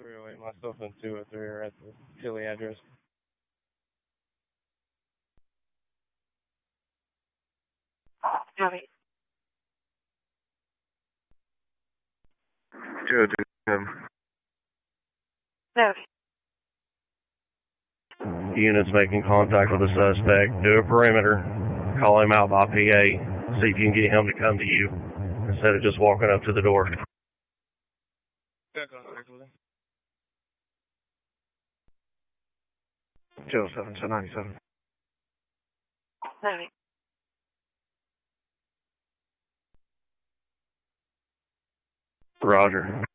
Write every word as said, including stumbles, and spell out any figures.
three oh eight, myself and two oh three are at the Tilly address. Copy. two oh two, um, Copy. units making contact with the suspect. Do a perimeter. Call him out by P A. See if you can get him to come to you instead of just walking up to the door. two oh seven, two ninety-seven. Copy. Roger.